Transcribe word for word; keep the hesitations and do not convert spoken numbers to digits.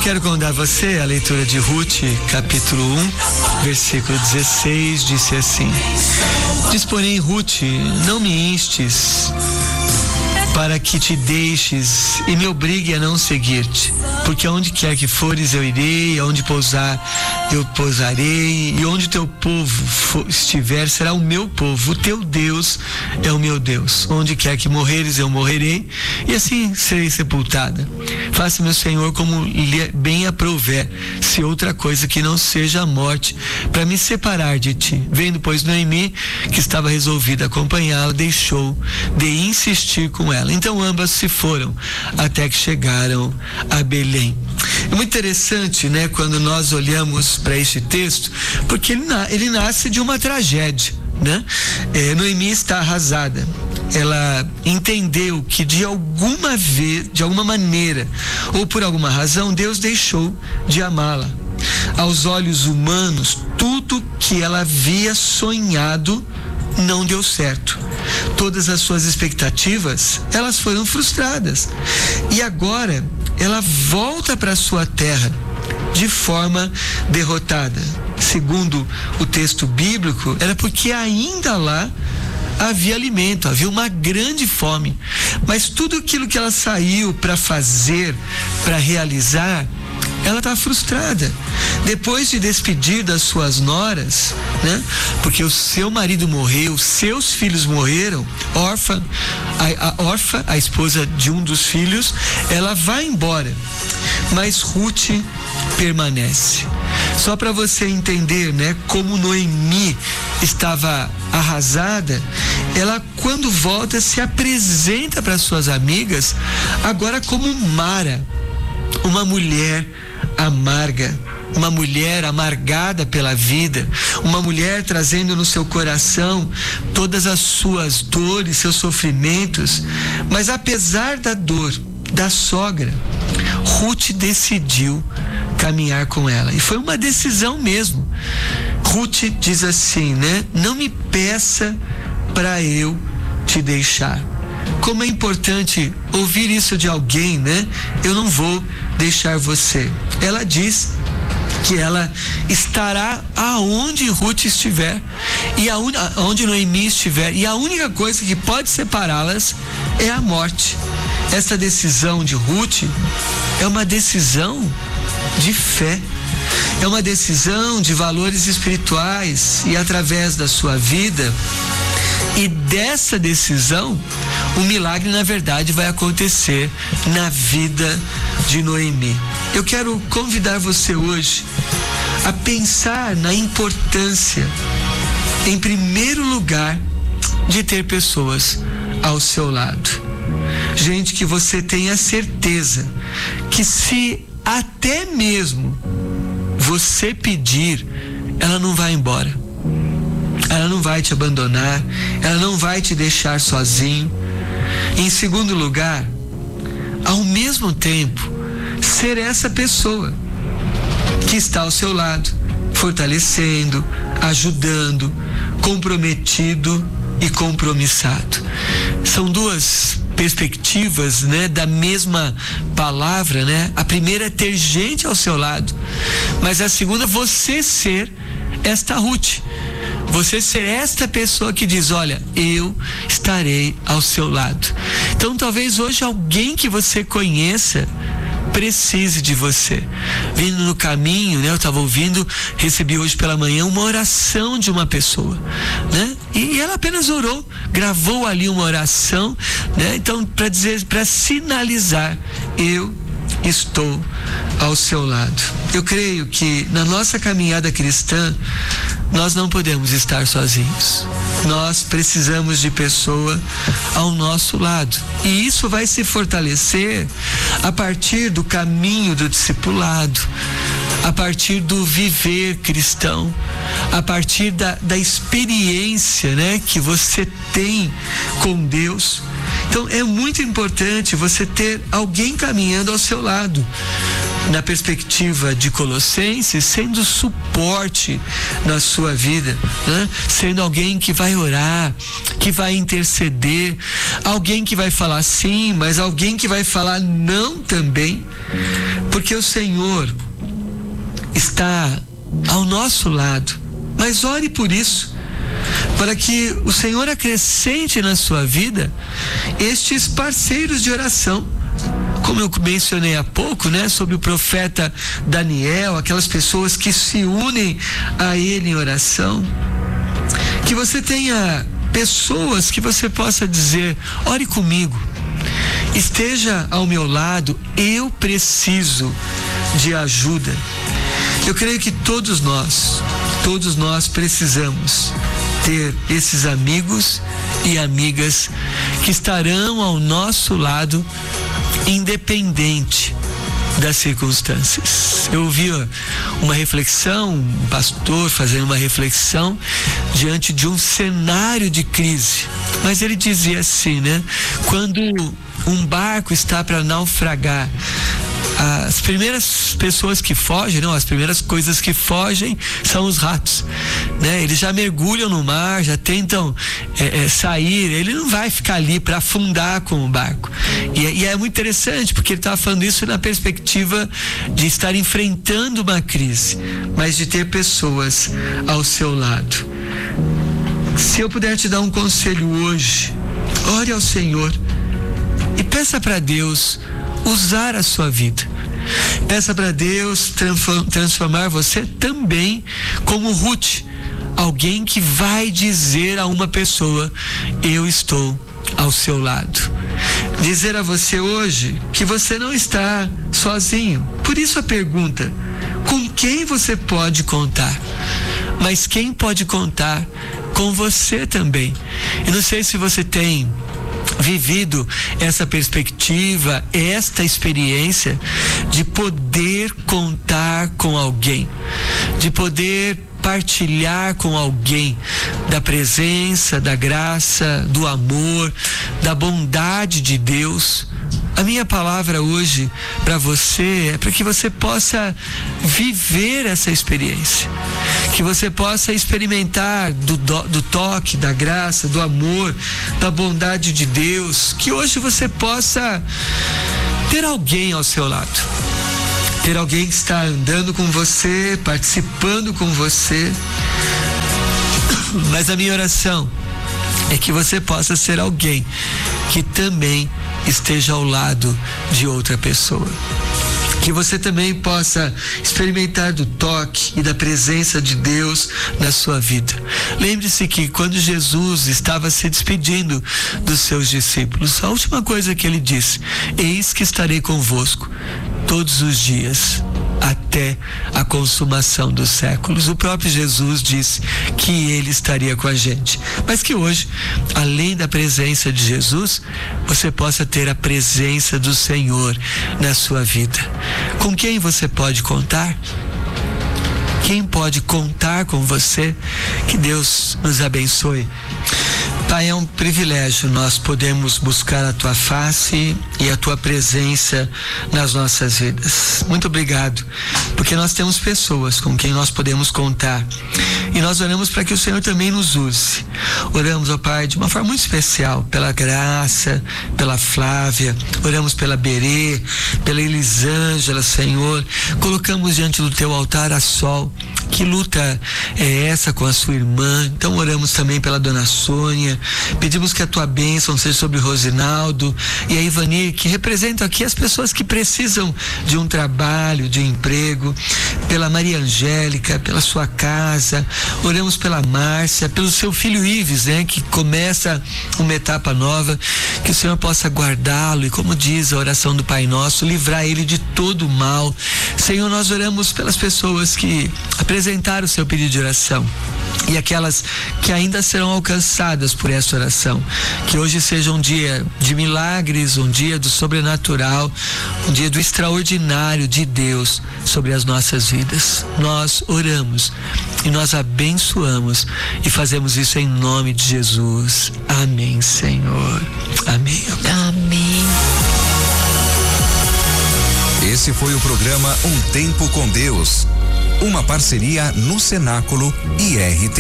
quero convidar você à leitura de Ruth, capítulo um, versículo dezesseis, disse assim: Diz, porém, Ruth, não me instes para que te deixes e me obrigue a não seguir-te, porque aonde quer que fores eu irei, aonde pousar eu pousarei, e onde teu povo for, estiver será o meu povo, o teu Deus é o meu Deus, onde quer que morreres eu morrerei, e assim serei sepultada. Faça, meu Senhor, como lhe bem aprouver, se outra coisa que não seja a morte, para me separar de ti. Vendo, pois, Noemi, que estava resolvida a acompanhá-la, deixou de insistir com ela. Então ambas se foram até que chegaram a Belém. É muito interessante, né, quando nós olhamos para este texto, porque ele, na, ele nasce de uma tragédia, né? É, Noemi está arrasada. Ela entendeu que de alguma vez, de alguma maneira ou por alguma razão, Deus deixou de amá-la. Aos olhos humanos, tudo que ela havia sonhado não deu certo. Todas as suas expectativas, elas foram frustradas. E agora ela volta para sua terra de forma derrotada. Segundo o texto bíblico, era porque ainda lá havia alimento, havia uma grande fome. Mas tudo aquilo que ela saiu para fazer, para realizar, ela está frustrada. Depois de despedir das suas noras, né? Porque o seu marido morreu, seus filhos morreram, órfã, a, a órfã, a esposa de um dos filhos, ela vai embora. Mas Ruth permanece. Só para você entender, né, como Noemi estava arrasada, ela, quando volta, se apresenta para suas amigas agora como Mara, uma mulher amarga, uma mulher amargada pela vida, uma mulher trazendo no seu coração todas as suas dores, seus sofrimentos. Mas apesar da dor da sogra, Ruth decidiu caminhar com ela, e foi uma decisão mesmo. Ruth diz assim, né? Não me peça para eu te deixar. Como é importante ouvir isso de alguém, né? Eu não vou deixar você. Ela diz que ela estará aonde Ruth estiver, e aonde Noemi estiver, e a única coisa que pode separá-las é a morte. Essa decisão de Ruth é uma decisão de fé, é uma decisão de valores espirituais, e através da sua vida e dessa decisão, o milagre, na verdade, vai acontecer na vida de Noemi. Eu quero convidar você hoje a pensar na importância, em primeiro lugar, de ter pessoas ao seu lado. Gente que você tenha certeza que, se até mesmo você pedir, ela não vai embora. Ela não vai te abandonar, ela não vai te deixar sozinho. Em segundo lugar, ao mesmo tempo, ser essa pessoa que está ao seu lado, fortalecendo, ajudando, comprometido e compromissado. São duas perspectivas, né, da mesma palavra, né? A primeira é ter gente ao seu lado, mas a segunda, você ser esta Ruth. Você ser esta pessoa que diz, olha, eu estarei ao seu lado. Então talvez hoje alguém que você conheça precise de você. Vindo no caminho, né, eu estava ouvindo, recebi hoje pela manhã uma oração de uma pessoa, né? E ela apenas orou, gravou ali uma oração, né? Então, para dizer, para sinalizar, eu estou ao seu lado. Eu creio que na nossa caminhada cristã, nós não podemos estar sozinhos. Nós precisamos de pessoa ao nosso lado. E isso vai se fortalecer a partir do caminho do discipulado, a partir do viver cristão, a partir da, da experiência, né, que você tem com Deus. Então é muito importante você ter alguém caminhando ao seu lado. Na perspectiva de Colossenses, sendo suporte na sua vida, né? Sendo alguém que vai orar, que vai interceder, alguém que vai falar sim, mas alguém que vai falar não também. porque o Senhor está ao nosso lado. Mas ore por isso, para que o Senhor acrescente na sua vida estes parceiros de oração. Como eu mencionei há pouco, né, sobre o profeta Daniel, aquelas pessoas que se unem a ele em oração. Que você tenha pessoas que você possa dizer: ore comigo, esteja ao meu lado, eu preciso de ajuda. Eu creio que todos nós, todos nós precisamos ter esses amigos e amigas que estarão ao nosso lado, independente das circunstâncias. Eu ouvi uma reflexão, um pastor fazendo uma reflexão diante de um cenário de crise, mas ele dizia assim, né? Quando um barco está para naufragar, as primeiras pessoas que fogem, não, as primeiras coisas que fogem são os ratos, né? Eles já mergulham no mar, já tentam é, é, sair. Ele não vai ficar ali para afundar com o barco. E, e é muito interessante, porque ele estava falando isso na perspectiva de estar enfrentando uma crise, mas de ter pessoas ao seu lado. Se eu puder te dar um conselho hoje, ore ao Senhor e peça para Deus usar a sua vida. Peça para Deus transformar você também como Ruth, alguém que vai dizer a uma pessoa: eu estou ao seu lado. Dizer a você hoje que você não está sozinho. Por isso a pergunta: com quem você pode contar? Mas quem pode contar com você também? Eu não sei se você tem vivido essa perspectiva, esta experiência de poder contar com alguém, de poder partilhar com alguém da presença, da graça, do amor, da bondade de Deus. A minha palavra hoje para você é para que você possa viver essa experiência, que você possa experimentar do, do, do toque, da graça, do amor, da bondade de Deus, que hoje você possa ter alguém ao seu lado, ter alguém que está andando com você, participando com você. Mas a minha oração é que você possa ser alguém que também esteja ao lado de outra pessoa. Que você também possa experimentar do toque e da presença de Deus na sua vida. Lembre-se que quando Jesus estava se despedindo dos seus discípulos, a última coisa que ele disse: eis que estarei convosco todos os dias, até a consumação dos séculos. O próprio Jesus disse que ele estaria com a gente, mas que hoje, além da presença de Jesus, você possa ter a presença do Senhor na sua vida. Com quem você pode contar? Quem pode contar com você? Que Deus nos abençoe. Pai, é um privilégio nós podemos buscar a Tua face e a Tua presença nas nossas vidas. Muito obrigado, porque nós temos pessoas com quem nós podemos contar. E nós oramos para que o Senhor também nos use. Oramos, ó Pai, de uma forma muito especial, pela Graça, pela Flávia, oramos pela Berê, pela Elisângela, Senhor. Colocamos diante do Teu altar a Sol. Que luta é essa com a sua irmã? Então oramos também pela Dona Sônia. Pedimos que a Tua bênção seja sobre o Rosinaldo e a Ivani, que representam aqui as pessoas que precisam de um trabalho, de um emprego. Pela Maria Angélica, pela sua casa. Oramos pela Márcia, pelo seu filho Ives, né, que começa uma etapa nova. Que o Senhor possa guardá-lo e, como diz a oração do Pai Nosso, livrar ele de todo o mal. Senhor, nós oramos pelas pessoas que apresentaram o seu pedido de oração e aquelas que ainda serão alcançadas por essa oração. Que hoje seja um dia de milagres, um dia do sobrenatural, um dia do extraordinário de Deus sobre as nossas vidas. Nós oramos e nós abençoamos e fazemos isso em nome de Jesus. Amém, Senhor. Amém. Amém. Esse foi o programa Um Tempo com Deus, uma parceria no Cenáculo e R T